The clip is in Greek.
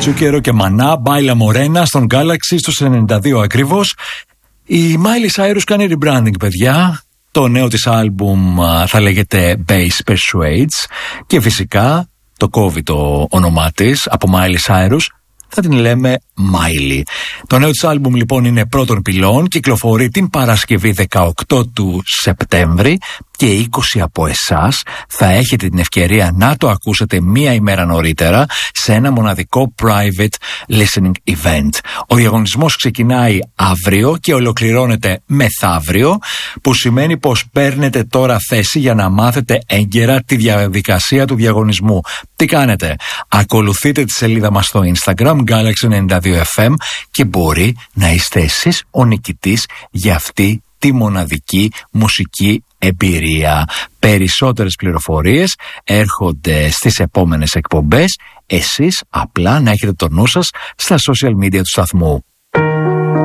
Τσούκερο και Μανά, Μπάιλα Μορένα στον Galaxy στους 92 ακριβώς. Η Miley Cyrus κάνει rebranding, παιδιά. Το νέο της άλμπουμ θα λέγεται Bass Persuades και φυσικά το κόβει το όνομά της από Miley Cyrus. Θα την λέμε Miley. Το νέο της άλμπουμ λοιπόν είναι πρώτων πυλών, κυκλοφορεί την Παρασκευή 18 του Σεπτέμβρη και 20 από εσάς θα έχετε την ευκαιρία να το ακούσετε μία ημέρα νωρίτερα σε ένα μοναδικό private listening event. Ο διαγωνισμός ξεκινάει αύριο και ολοκληρώνεται μεθαύριο, που σημαίνει πως παίρνετε τώρα θέση για να μάθετε έγκαιρα τη διαδικασία του διαγωνισμού. Τι κάνετε? Ακολουθείτε τη σελίδα μας στο Instagram Galaxy92FM και μπορεί να είστε εσείς ο νικητής για αυτή τη μοναδική μουσική εμπειρία. Περισσότερες πληροφορίες έρχονται στις επόμενες εκπομπές. Εσείς απλά να έχετε το νου σας στα social media του σταθμού.